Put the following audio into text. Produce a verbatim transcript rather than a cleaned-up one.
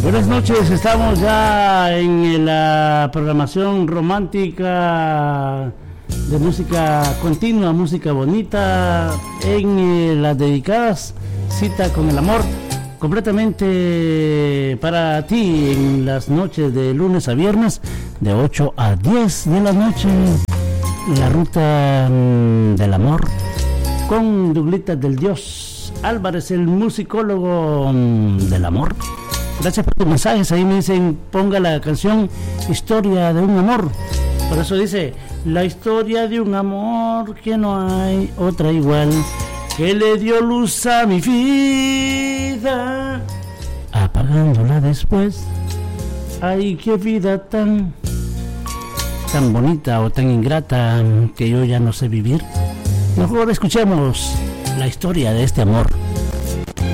Buenas noches, estamos ya en la programación romántica de música continua, música bonita, en las dedicadas Cita con el Amor, completamente para ti en las noches de lunes a viernes de ocho a diez de la noche, la ruta del amor con Douglitas del Dios Álvarez, el musicólogo del amor. Gracias por tus mensajes. Ahí me dicen, ponga la canción Historia de un amor. Por eso dice, la historia de un amor que no hay otra igual, que le dio luz a mi vida, apagándola después. Ay, qué vida tan tan bonita o tan ingrata que yo ya no sé vivir. Mejor escuchemos la historia de este amor.